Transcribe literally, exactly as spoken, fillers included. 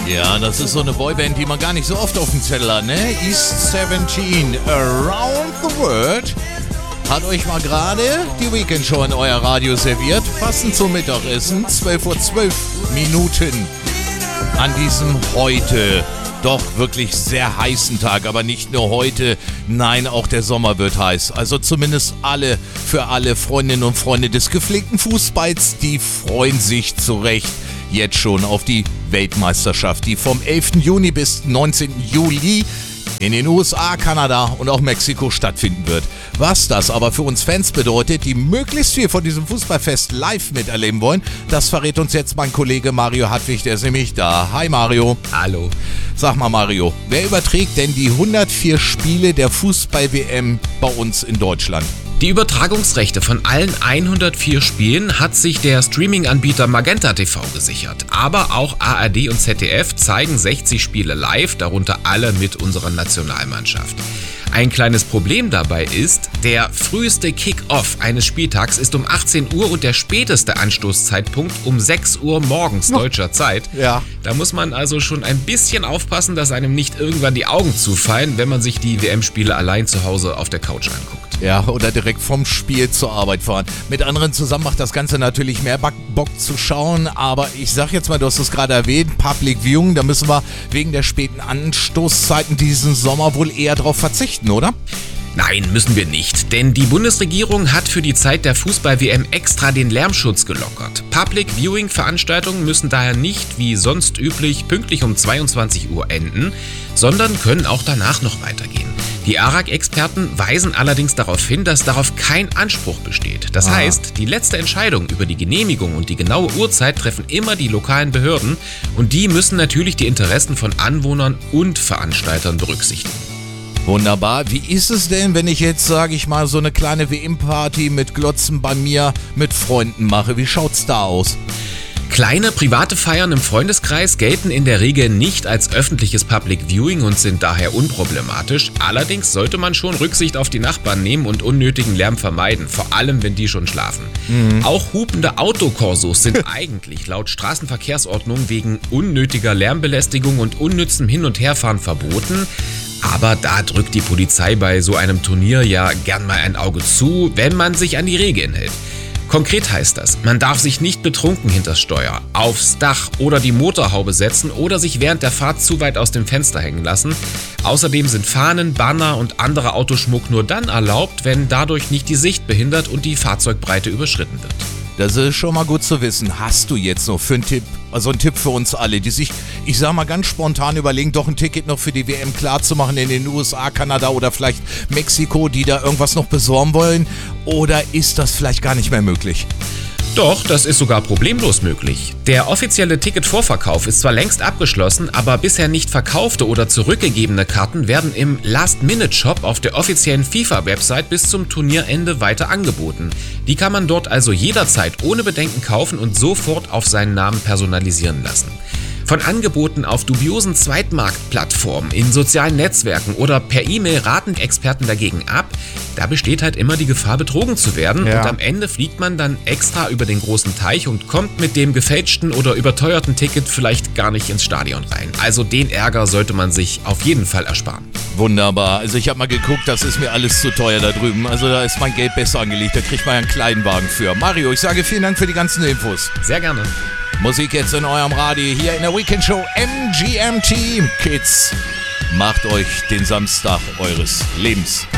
Ja, das ist so eine Boyband, die man gar nicht so oft auf dem Zettel hat, ne? East siebzehn, Around the World. Hat euch mal gerade die Weekend Show in euer Radio serviert. Passend zum Mittagessen, zwölf Uhr zwölf Minuten an diesem heute doch wirklich sehr heißen Tag. Aber nicht nur heute, nein, auch der Sommer wird heiß. Also zumindest alle, für alle Freundinnen und Freunde des gepflegten Fußballs, die freuen sich zu Recht jetzt schon auf die Weltmeisterschaft, die vom elften Juni bis neunzehnten Juli in den U S A, Kanada und auch Mexiko stattfinden wird. Was das aber für uns Fans bedeutet, die möglichst viel von diesem Fußballfest live miterleben wollen, das verrät uns jetzt mein Kollege Mario Hartwig, der ist nämlich da. Hi Mario. Hallo. Sag mal Mario, wer überträgt denn die hundertvier Spiele der Fußball-W M bei uns in Deutschland? Die Übertragungsrechte von allen hundertvier Spielen hat sich der Streaming-Anbieter Magenta T V gesichert. Aber auch A R D und Z D F zeigen sechzig Spiele live, darunter alle mit unserer Nationalmannschaft. Ein kleines Problem dabei ist, der früheste Kick-Off eines Spieltags ist um achtzehn Uhr und der späteste Anstoßzeitpunkt um sechs Uhr morgens deutscher Zeit. Ja. Da muss man also schon ein bisschen aufpassen, dass einem nicht irgendwann die Augen zufallen, wenn man sich die W M-Spiele allein zu Hause auf der Couch anguckt. Ja, oder direkt vom Spiel zur Arbeit fahren. Mit anderen zusammen macht das Ganze natürlich mehr Bock zu schauen, aber ich sag jetzt mal, du hast es gerade erwähnt, Public Viewing, da müssen wir wegen der späten Anstoßzeiten diesen Sommer wohl eher drauf verzichten, oder? Nein, müssen wir nicht, denn die Bundesregierung hat für die Zeit der Fußball-W M extra den Lärmschutz gelockert. Public-Viewing-Veranstaltungen müssen daher nicht, wie sonst üblich, pünktlich um zweiundzwanzig Uhr enden, sondern können auch danach noch weitergehen. Die A R A G-Experten weisen allerdings darauf hin, dass darauf kein Anspruch besteht. Das ah. heißt, die letzte Entscheidung über die Genehmigung und die genaue Uhrzeit treffen immer die lokalen Behörden und die müssen natürlich die Interessen von Anwohnern und Veranstaltern berücksichtigen. Wunderbar. Wie ist es denn, wenn ich jetzt, sage ich mal, so eine kleine W M-Party mit Glotzen bei mir mit Freunden mache? Wie schaut's da aus? Kleine private Feiern im Freundeskreis gelten in der Regel nicht als öffentliches Public Viewing und sind daher unproblematisch. Allerdings sollte man schon Rücksicht auf die Nachbarn nehmen und unnötigen Lärm vermeiden, vor allem wenn die schon schlafen. Mhm. Auch hupende Autokorsos sind eigentlich laut Straßenverkehrsordnung wegen unnötiger Lärmbelästigung und unnützem Hin- und Herfahren verboten. Aber da drückt die Polizei bei so einem Turnier ja gern mal ein Auge zu, wenn man sich an die Regeln hält. Konkret heißt das, man darf sich nicht betrunken hinters Steuer, aufs Dach oder die Motorhaube setzen oder sich während der Fahrt zu weit aus dem Fenster hängen lassen. Außerdem sind Fahnen, Banner und anderer Autoschmuck nur dann erlaubt, wenn dadurch nicht die Sicht behindert und die Fahrzeugbreite überschritten wird. Das ist schon mal gut zu wissen. Hast du jetzt noch für einen Tipp, also einen Tipp für uns alle, die sich, ich sag mal ganz spontan überlegen, doch ein Ticket noch für die W M klar zu machen in den U S A, Kanada oder vielleicht Mexiko, die da irgendwas noch besorgen wollen? Oder ist das vielleicht gar nicht mehr möglich? Doch, das ist sogar problemlos möglich. Der offizielle Ticketvorverkauf ist zwar längst abgeschlossen, aber bisher nicht verkaufte oder zurückgegebene Karten werden im Last-Minute-Shop auf der offiziellen FIFA-Website bis zum Turnierende weiter angeboten. Die kann man dort also jederzeit ohne Bedenken kaufen und sofort auf seinen Namen personalisieren lassen. Von Angeboten auf dubiosen Zweitmarktplattformen, in sozialen Netzwerken oder per E-Mail raten Experten dagegen ab. Da besteht halt immer die Gefahr, betrogen zu werden. Ja. Und am Ende fliegt man dann extra über den großen Teich und kommt mit dem gefälschten oder überteuerten Ticket vielleicht gar nicht ins Stadion rein. Also den Ärger sollte man sich auf jeden Fall ersparen. Wunderbar. Also ich habe mal geguckt, das ist mir alles zu teuer da drüben. Also da ist mein Geld besser angelegt. Da kriegt man ja einen kleinen Wagen für. Mario, ich sage vielen Dank für die ganzen Infos. Sehr gerne. Musik jetzt in eurem Radio, hier in der Weekend Show M G M T. Kids, macht euch den Samstag eures Lebens.